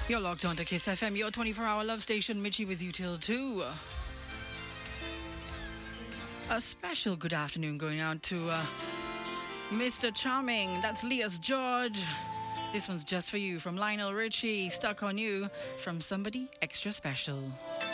You're locked on to Kiss FM, your 24-hour love station. Mitchie with you till 2. A special good afternoon going out to Mr. Charming. That's Leah's George. This one's just for you from Lionel Richie. Stuck on You from Somebody Extra Special.